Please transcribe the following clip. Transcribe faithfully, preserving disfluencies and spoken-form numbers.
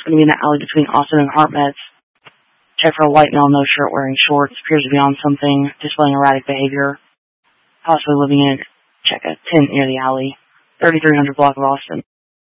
It's going to be in the alley between Austin and Hartmetz. Check for a white male, no shirt, wearing shorts. Appears to be on something, displaying erratic behavior. Possibly living in, check a tent near the alley. thirty-three hundred block of Austin.